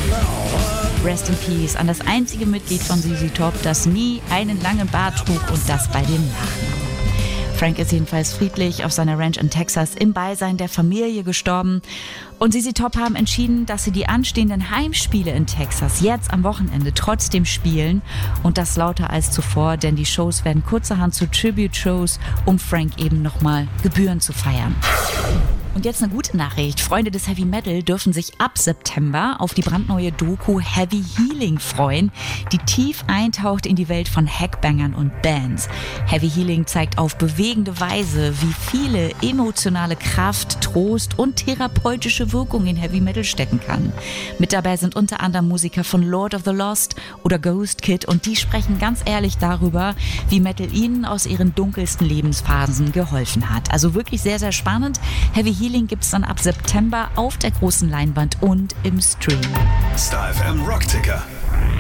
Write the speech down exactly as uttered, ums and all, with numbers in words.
Rest in Peace an das einzige Mitglied von Z Z Top, das nie einen langen Bart trug und das bei dem Nachnamen. Frank ist jedenfalls friedlich auf seiner Ranch in Texas im Beisein der Familie gestorben. Und Z Z Top haben entschieden, dass sie die anstehenden Heimspiele in Texas jetzt am Wochenende trotzdem spielen. Und das lauter als zuvor, denn die Shows werden kurzerhand zu Tribute-Shows, um Frank eben nochmal Gebühren zu feiern. Und jetzt eine gute Nachricht. Freunde des Heavy Metal dürfen sich ab September auf die brandneue Doku Heavy Healing freuen, die tief eintaucht in die Welt von Hackbangern und Bands. Heavy Healing zeigt auf bewegende Weise, wie viele emotionale Kraft, Trost und therapeutische Wirkung in Heavy Metal stecken kann. Mit dabei sind unter anderem Musiker von Lord of the Lost oder Ghost Kid und die sprechen ganz ehrlich darüber, wie Metal ihnen aus ihren dunkelsten Lebensphasen geholfen hat. Also wirklich sehr, sehr spannend. Heavy Healing gibt es dann ab September auf der großen Leinwand und im Stream. Star F M Rockticker.